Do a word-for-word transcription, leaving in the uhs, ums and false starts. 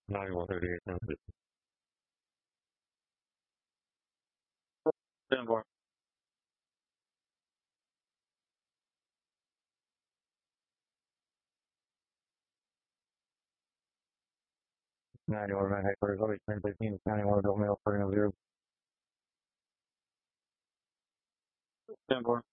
ninety-one thirty-eight. ten four. ninety-one, headquarters, always ten fifteen, ninety-one, Romeo, zero. ten four.